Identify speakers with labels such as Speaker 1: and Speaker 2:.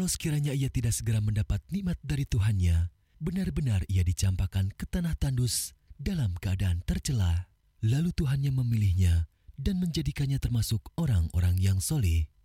Speaker 1: Kalau sekiranya ia tidak segera mendapat nikmat dari Tuhannya, benar-benar ia dicampakkan ke tanah tandus dalam keadaan tercela. Lalu Tuhannya memilihnya dan menjadikannya termasuk orang-orang yang soleh.